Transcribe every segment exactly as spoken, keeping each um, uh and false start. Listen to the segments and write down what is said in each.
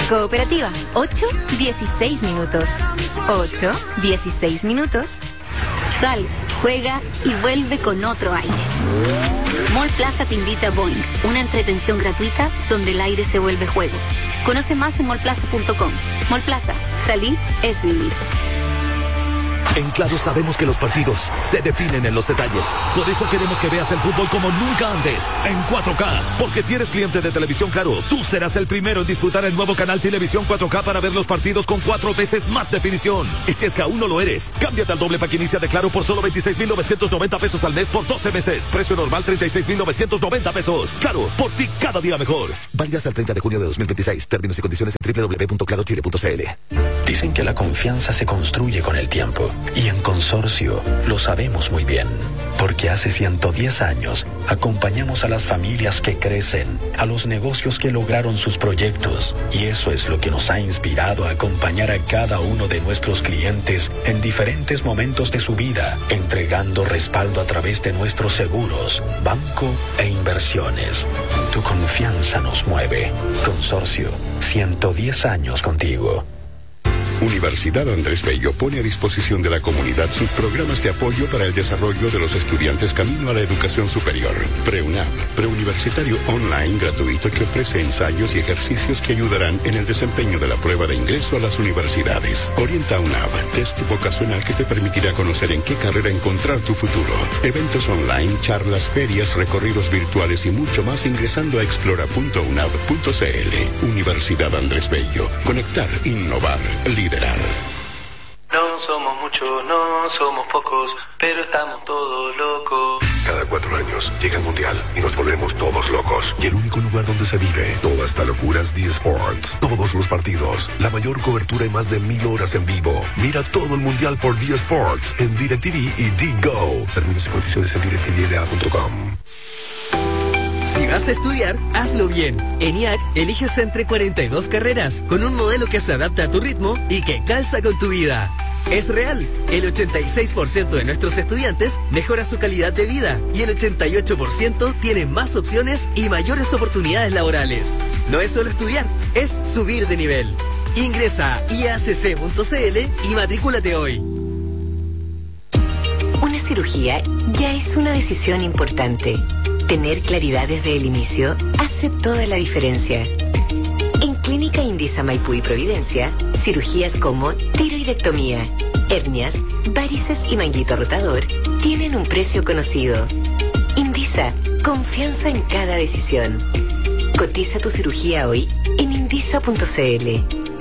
Cooperativa, ocho, dieciséis minutos. ocho, dieciséis minutos. Sal, juega y vuelve con otro aire. Mall Plaza te invita a Boing, una entretención gratuita donde el aire se vuelve juego. Conoce más en mall plaza punto com. Mall Plaza, salir es vivir. En Claro sabemos que los partidos se definen en los detalles. Por eso queremos que veas el fútbol como nunca antes, en cuatro K. Porque si eres cliente de Televisión Claro, tú serás el primero en disfrutar el nuevo canal Televisión cuatro K para ver los partidos con cuatro veces más definición. Y si es que aún no lo eres, cámbiate al doble pack inicia de Claro por solo veintiséis mil novecientos noventa pesos al mes por doce meses. Precio normal treinta y seis mil novecientos noventa pesos. Claro, por ti cada día mejor. Válido hasta el treinta de junio de dos mil veintiséis. Términos y condiciones en doble u doble u doble u punto claro chile punto c l. Dicen que la confianza se construye con el tiempo. Y en Consorcio lo sabemos muy bien. Porque hace ciento diez años acompañamos a las familias que crecen, a los negocios que lograron sus proyectos. Y eso es lo que nos ha inspirado a acompañar a cada uno de nuestros clientes en diferentes momentos de su vida, entregando respaldo a través de nuestros seguros, banco e inversiones. Tu confianza nos mueve. Consorcio, ciento diez años contigo. Universidad Andrés Bello pone a disposición de la comunidad sus programas de apoyo para el desarrollo de los estudiantes camino a la educación superior. PreUNAV, preuniversitario online gratuito que ofrece ensayos y ejercicios que ayudarán en el desempeño de la prueba de ingreso a las universidades. Orienta UNAV, test vocacional que te permitirá conocer en qué carrera encontrar tu futuro. Eventos online, charlas, ferias, recorridos virtuales y mucho más ingresando a explora punto unav punto c l. Universidad Andrés Bello. Conectar, innovar, liderar. No somos muchos, no somos pocos, pero estamos todos locos. Cada cuatro años llega el Mundial y nos volvemos todos locos. Y el único lugar donde se vive toda esta locura es D Sports. Todos los partidos, la mayor cobertura y más de mil horas en vivo. Mira todo el Mundial por D Sports en DirecTV y D-Go. Términos y condiciones en direct t v l a punto com. Si vas a estudiar, hazlo bien. En I A C eliges entre cuarenta y dos carreras con un modelo que se adapta a tu ritmo y que calza con tu vida. Es real. El ochenta y seis por ciento de nuestros estudiantes mejora su calidad de vida y el ochenta y ocho por ciento tiene más opciones y mayores oportunidades laborales. No es solo estudiar, es subir de nivel. Ingresa a i a c c punto c l y matrículate hoy. Una cirugía ya es una decisión importante. Tener claridad desde el inicio hace toda la diferencia. En Clínica Indisa Maipú y Providencia, cirugías como tiroidectomía, hernias, varices y manguito rotador tienen un precio conocido. Indisa, confianza en cada decisión. Cotiza tu cirugía hoy en indisa punto c l.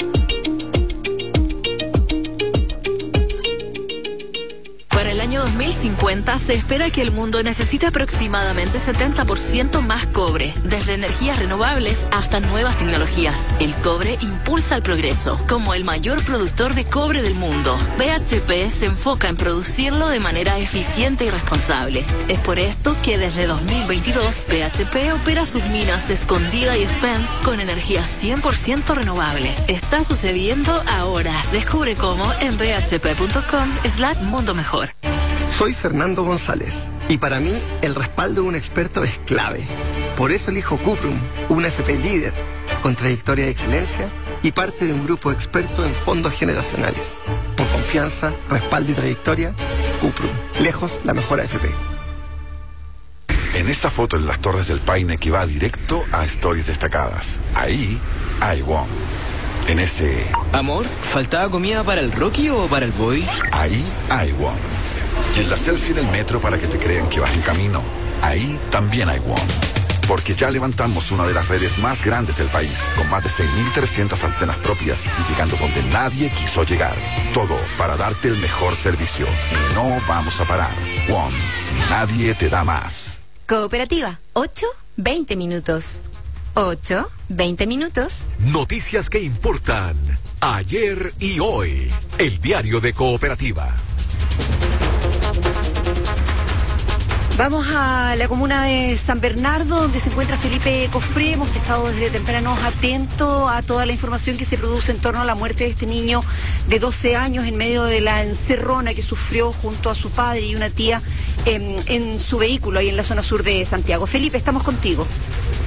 Para el año dos mil cincuenta se espera que el mundo necesite aproximadamente setenta por ciento más cobre, desde energías renovables hasta nuevas tecnologías. El cobre impulsa el progreso. Como el mayor productor de cobre del mundo, B H P se enfoca en producirlo de manera eficiente y responsable. Es por esto que desde dos mil veintidós B H P opera sus minas Escondida y Spence con energía cien por ciento renovable. Está sucediendo ahora. Descubre cómo en b h p punto com slash mundo mejor. Soy Fernando González y para mí el respaldo de un experto es clave. Por eso elijo Cuprum, una F P líder, con trayectoria de excelencia y parte de un grupo experto en fondos generacionales. Por confianza, respaldo y trayectoria, Cuprum, lejos la mejor A F P. En esta foto en las Torres del Paine que va directo a Stories Destacadas. Ahí hay Wong. En ese... Amor, ¿faltaba comida para el Rocky o para el Boy? Ahí hay Wong. Y en la selfie en el metro para que te crean que vas en camino. Ahí también hay Wong. Porque ya levantamos una de las redes más grandes del país, con más de seis mil trescientas antenas propias y llegando donde nadie quiso llegar. Todo para darte el mejor servicio. Y no vamos a parar. Wong, nadie te da más. Cooperativa, ocho, veinte minutos. ocho, veinte minutos. Noticias que importan. Ayer y hoy. El diario de Cooperativa. Vamos a la comuna de San Bernardo, donde se encuentra Felipe Cofré. Hemos estado desde temprano atentos a toda la información que se produce en torno a la muerte de este niño de doce años en medio de la encerrona que sufrió junto a su padre y una tía en, en su vehículo ahí en la zona sur de Santiago. Felipe, estamos contigo.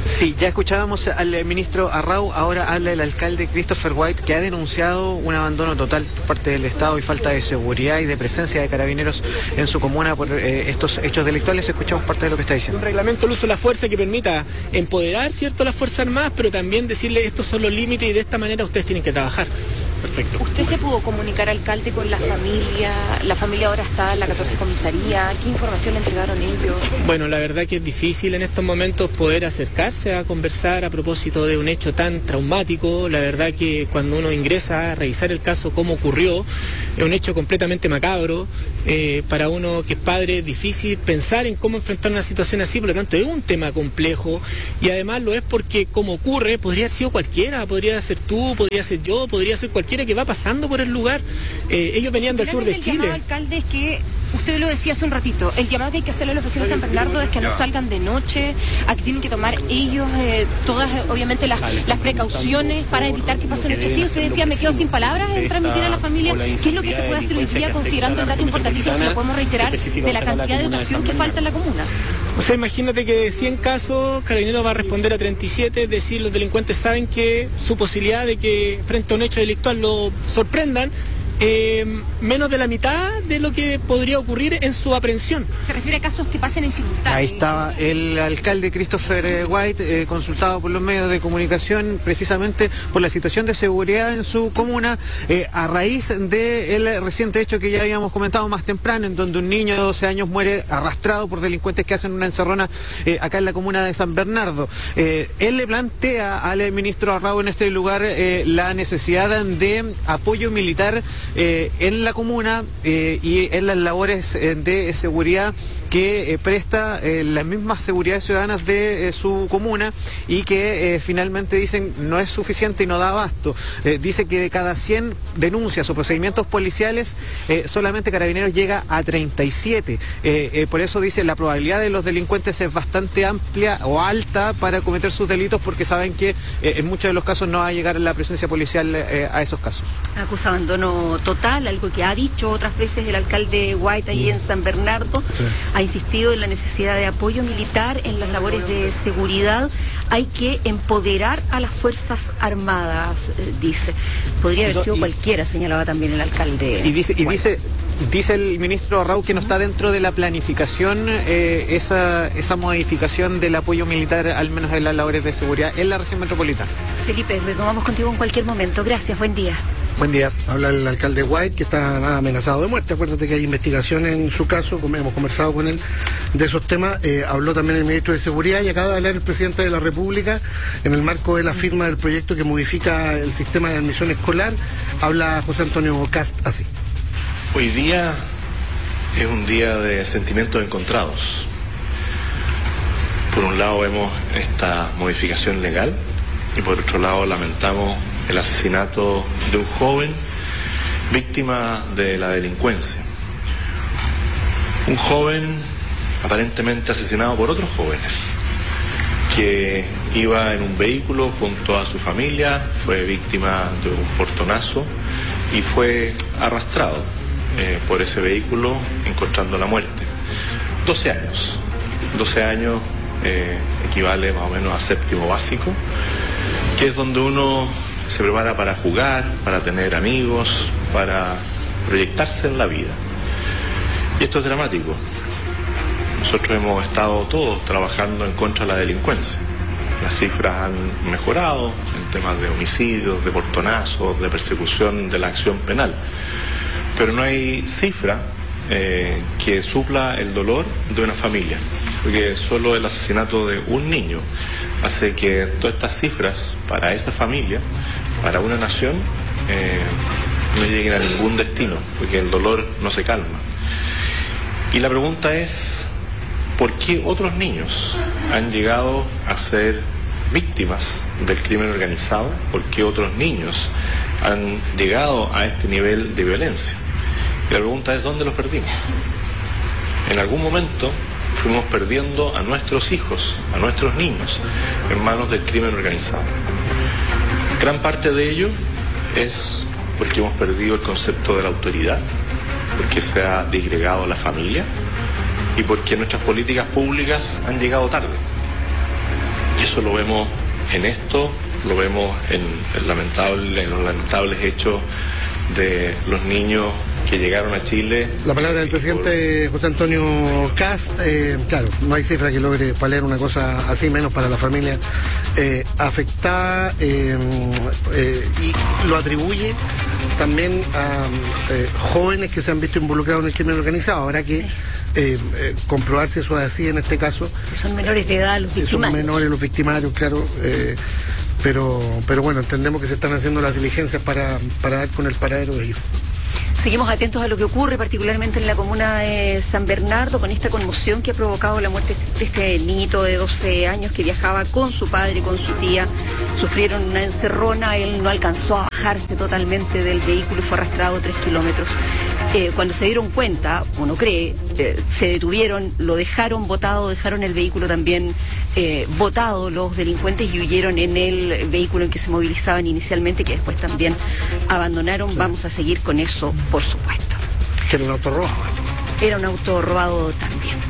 Sí, ya escuchábamos al ministro Arrau, ahora habla el alcalde Christopher White, que ha denunciado un abandono total por parte del Estado y falta de seguridad y de presencia de carabineros en su comuna por eh, estos hechos delictuales. Escuchamos parte de lo que está diciendo. Un reglamento del uso de la fuerza que permita empoderar, ¿cierto?, las Fuerzas Armadas, pero también decirle estos son los límites y de esta manera ustedes tienen que trabajar. Perfecto. ¿Usted se pudo comunicar, alcalde, con la familia? La familia ahora está en la catorce comisaría. ¿Qué información le entregaron ellos? Bueno, la verdad que es difícil en estos momentos poder acercarse a conversar a propósito de un hecho tan traumático. La verdad que cuando uno ingresa a revisar el caso, cómo ocurrió, es un hecho completamente macabro. Eh, para uno que es padre es difícil pensar en cómo enfrentar una situación así, por lo tanto es un tema complejo y además lo es porque como ocurre, podría haber sido cualquiera, podría ser tú, podría ser yo, podría ser cualquiera que va pasando por el lugar. Eh, ellos venían del sur de el Chile. Llamado, alcalde, es que usted lo decía hace un ratito, el llamado que hay que hacerle a los vecinos de San Bernardo es que no salgan de noche, a que tienen que tomar ellos eh, todas, eh, obviamente, las, las precauciones para evitar que pase un hecho así. Usted decía, me quedo sin palabras en transmitir a la familia qué es lo que se puede hacer hoy día, considerando el dato importantísimo que lo podemos reiterar de la cantidad de educación que falta en la comuna. O sea, imagínate que de cien casos, Carabineros va a responder a treinta y siete, es decir, los delincuentes saben que su posibilidad de que frente a un hecho delictual lo sorprendan, Eh, menos de la mitad de lo que podría ocurrir en su aprehensión. Se refiere a casos que pasen en simultáneo. Ahí estaba el alcalde Christopher White, eh, consultado por los medios de comunicación precisamente por la situación de seguridad en su comuna, eh, a raíz del reciente hecho que ya habíamos comentado más temprano, en donde un niño de doce años muere arrastrado por delincuentes que hacen una encerrona eh, acá en la comuna de San Bernardo. Eh, él le plantea al ministro Arrau en este lugar eh, la necesidad de apoyo militar Eh, en la comuna eh, y en las labores eh, de seguridad que eh, presta eh, las mismas seguridades ciudadanas de eh, su comuna y que eh, finalmente dicen no es suficiente y no da abasto. Eh, dice que de cada cien denuncias o procedimientos policiales eh, solamente Carabineros llega a treinta y siete. Eh, eh, por eso dice la probabilidad de los delincuentes es bastante amplia o alta para cometer sus delitos porque saben que eh, en muchos de los casos no va a llegar la presencia policial eh, a esos casos. Acusa abandono total, algo que ha dicho otras veces el alcalde White ahí en San Bernardo. Sí. Ha insistido en la necesidad de apoyo militar en las labores de seguridad. Hay que empoderar a las Fuerzas Armadas, eh, dice. Podría haber sido y, cualquiera, señalaba también el alcalde. Y dice, y dice, dice el ministro Arrau que no está dentro de la planificación eh, esa, esa modificación del apoyo militar, al menos en las labores de seguridad en la región metropolitana. Felipe, retomamos contigo en cualquier momento. Gracias, buen día. Buen día. Habla el alcalde White, que está amenazado de muerte. Acuérdate que hay investigación en su caso, como hemos conversado con él de esos temas. Eh, habló también el ministro de Seguridad y acaba de hablar el presidente de la República en el marco de la firma del proyecto que modifica el sistema de admisión escolar. Habla José Antonio Cast así. Hoy día es un día de sentimientos encontrados. Por un lado vemos esta modificación legal y por otro lado lamentamos el asesinato de un joven víctima de la delincuencia. Un joven aparentemente asesinado por otros jóvenes, que iba en un vehículo junto a su familia, fue víctima de un portonazo y fue arrastrado eh, por ese vehículo encontrando la muerte. doce años. doce años eh, equivale más o menos a séptimo básico, que es donde uno se prepara para jugar, para tener amigos, para proyectarse en la vida. Y esto es dramático. Nosotros hemos estado todos trabajando en contra de la delincuencia. Las cifras han mejorado en temas de homicidios, de portonazos, de persecución de la acción penal. Pero no hay cifra eh, que supla el dolor de una familia. Porque solo el asesinato de un niño hace que todas estas cifras para esa familia, para una nación, eh, no lleguen a ningún destino, porque el dolor no se calma. Y la pregunta es, ¿por qué otros niños han llegado a ser víctimas del crimen organizado? ¿Por qué otros niños han llegado a este nivel de violencia? Y la pregunta es, ¿dónde los perdimos? En algún momento fuimos perdiendo a nuestros hijos, a nuestros niños, en manos del crimen organizado. Gran parte de ello es porque hemos perdido el concepto de la autoridad, porque se ha disgregado la familia y porque nuestras políticas públicas han llegado tarde. Y Eso lo vemos en esto, lo vemos en, el lamentable, en los lamentables hechos de los niños que llegaron a Chile. La palabra del presidente José Antonio Kast, eh, claro, no hay cifra que logre paliar una cosa así, menos para la familia eh, afectada, eh, eh, y lo atribuye también a eh, jóvenes que se han visto involucrados en el crimen organizado. Habrá que eh, eh, comprobar si eso es así en este caso. Son menores de edad los victimarios. Son menores los victimarios, claro. Eh, pero, pero bueno, entendemos que se están haciendo las diligencias para, para dar con el paradero de ellos. Seguimos atentos a lo que ocurre, particularmente en la comuna de San Bernardo, con esta conmoción que ha provocado la muerte de este niñito de doce años que viajaba con su padre y con su tía. Sufrieron una encerrona, él no alcanzó a bajarse totalmente del vehículo y fue arrastrado tres kilómetros. Eh, cuando se dieron cuenta, uno cree, eh, se detuvieron, lo dejaron botado, dejaron el vehículo también eh, botado los delincuentes y huyeron en el vehículo en que se movilizaban inicialmente, que después también abandonaron. Sí. Vamos a seguir con eso, por supuesto. Que era un auto robado. Era un auto robado también.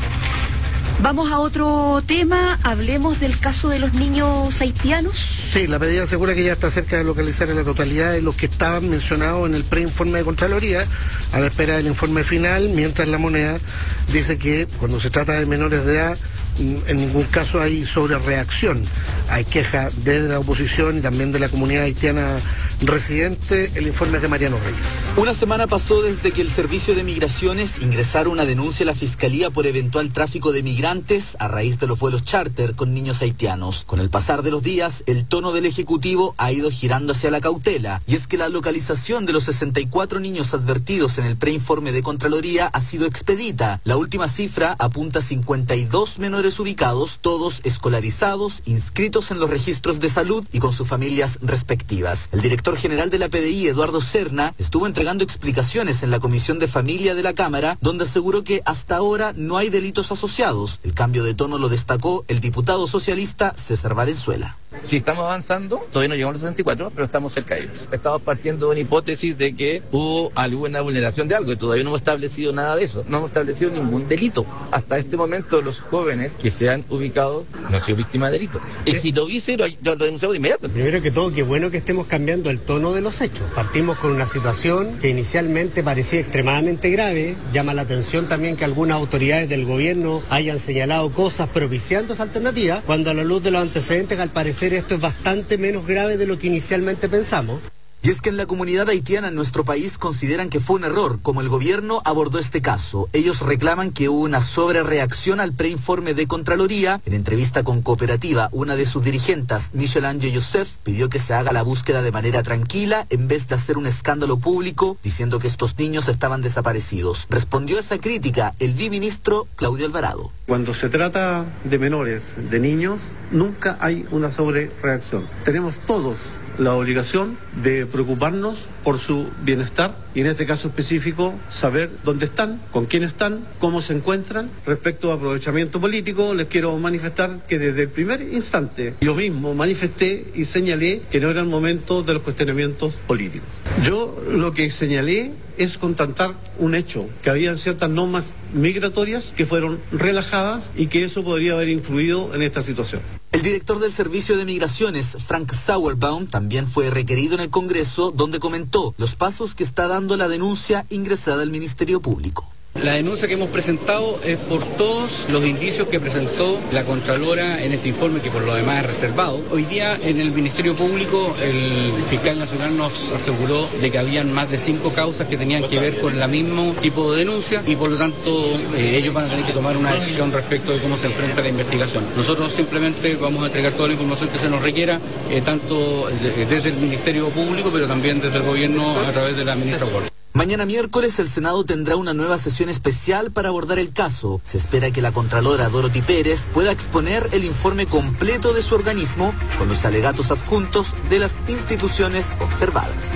Vamos a otro tema, hablemos del caso de los niños haitianos. Sí, la medida asegura que ya está cerca de localizar en la totalidad de los que estaban mencionados en el preinforme de Contraloría, a la espera del informe final, mientras La Moneda dice que cuando se trata de menores de edad, en ningún caso hay sobrereacción. Hay queja desde la oposición y también de la comunidad haitiana residente. El informe es de Mariano Reyes. Una semana pasó desde que el Servicio de Migraciones ingresara una denuncia a la Fiscalía por eventual tráfico de migrantes a raíz de los vuelos charter con niños haitianos. Con el pasar de los días, el tono del Ejecutivo ha ido girando hacia la cautela, y es que la localización de los sesenta y cuatro niños advertidos en el preinforme de Contraloría ha sido expedita. La última cifra apunta a cincuenta y dos menores ubicados, todos escolarizados, inscritos en los registros de salud y con sus familias respectivas. El director general de la P D I, Eduardo Serna, estuvo entregando explicaciones en la Comisión de Familia de la Cámara, donde aseguró que hasta ahora no hay delitos asociados. El cambio de tono lo destacó el diputado socialista César Valenzuela. Sí, estamos avanzando, todavía no llegamos a los sesenta y cuatro, pero estamos cerca de ellos. Estamos partiendo de una hipótesis de que hubo alguna vulneración de algo, y todavía no hemos establecido nada de eso, no hemos establecido ningún delito. Hasta este momento los jóvenes que se han ubicado no han sido víctimas de delito. Y si lo hice, lo, lo denunciamos de inmediato. Primero que todo, qué bueno que estemos cambiando el tono de los hechos. Partimos con una situación que inicialmente parecía extremadamente grave. Llama la atención también que algunas autoridades del gobierno hayan señalado cosas propiciando esa alternativa, cuando a la luz de los antecedentes, al parecer, esto es bastante menos grave de lo que inicialmente pensamos. Y es que en la comunidad haitiana en nuestro país consideran que fue un error como el gobierno abordó este caso. Ellos reclaman que hubo una sobrereacción al preinforme de Contraloría. En entrevista con Cooperativa, una de sus dirigentes, Michel Ange Joseph, pidió que se haga la búsqueda de manera tranquila en vez de hacer un escándalo público diciendo que estos niños estaban desaparecidos. Respondió a esa crítica el viceministro Claudio Alvarado. Cuando se trata de menores, de niños, nunca hay una sobrereacción. Tenemos todos la obligación de preocuparnos por su bienestar y en este caso específico saber dónde están, con quién están, cómo se encuentran. Respecto a aprovechamiento político, les quiero manifestar que desde el primer instante yo mismo manifesté y señalé que no era el momento de los cuestionamientos políticos. Yo lo que señalé es constatar un hecho, que habían ciertas normas migratorias que fueron relajadas y que eso podría haber influido en esta situación. El director del Servicio de Migraciones, Frank Sauerbaum, también fue requerido en el Congreso, donde comentó los pasos que está dando la denuncia ingresada al Ministerio Público. La denuncia que hemos presentado es por todos los indicios que presentó la Contralora en este informe, que por lo demás es reservado. Hoy día en el Ministerio Público el fiscal nacional nos aseguró de que habían más de cinco causas que tenían que ver con el mismo tipo de denuncia y por lo tanto eh, ellos van a tener que tomar una decisión respecto de cómo se enfrenta la investigación. Nosotros simplemente vamos a entregar toda la información que se nos requiera, eh, tanto de, desde el Ministerio Público, pero también desde el Gobierno a través de la ministra Wolf. Mañana miércoles el Senado tendrá una nueva sesión especial para abordar el caso. Se espera que la Contralora Dorothy Pérez pueda exponer el informe completo de su organismo con los alegatos adjuntos de las instituciones observadas.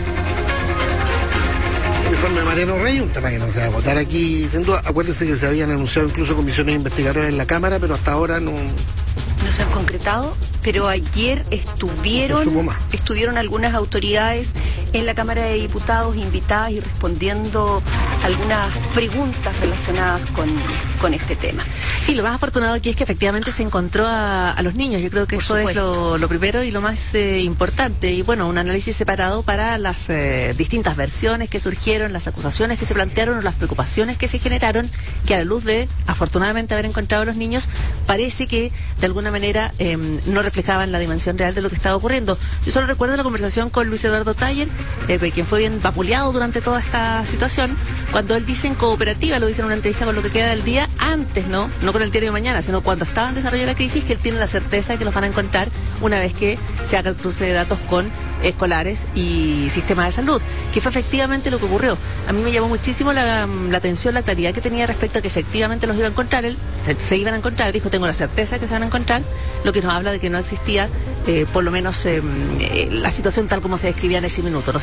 El informe de Mariano Reyes, un tema que no se va a votar aquí sin duda. Acuérdense que se habían anunciado incluso comisiones investigadoras en la Cámara, pero hasta ahora no... No se han concretado, pero ayer estuvieron, estuvieron algunas autoridades en la Cámara de Diputados, invitadas y respondiendo algunas preguntas relacionadas con, con este tema. Sí, lo más afortunado aquí es que efectivamente se encontró a, a los niños. Yo creo que Por eso supuesto. es lo, lo primero y lo más eh, importante. Y bueno, un análisis separado para las eh, distintas versiones que surgieron, las acusaciones que se plantearon o las preocupaciones que se generaron, que a la luz de, afortunadamente, haber encontrado a los niños, parece que de alguna manera eh, no reflejaban la dimensión real de lo que estaba ocurriendo. Yo solo recuerdo la conversación con Luis Eduardo Taller, eh, quien fue bien vapuleado durante toda esta situación, cuando él dice en cooperativa, lo dice en una entrevista con Lo que queda del día, antes, ¿no? No con el diario de mañana, sino cuando estaba en desarrollo de la crisis, que él tiene la certeza de que los van a encontrar una vez que se haga el cruce de datos con escolares y sistemas de salud, que fue efectivamente lo que ocurrió. A mí me llamó muchísimo la, la atención, la claridad que tenía respecto a que efectivamente los iba a encontrar, él se, se iban a encontrar, dijo, tengo la certeza de que se van a encontrar, lo que nos habla de que no existía, eh, por lo menos, eh, eh, la situación tal como se describía en ese minuto. ¿no?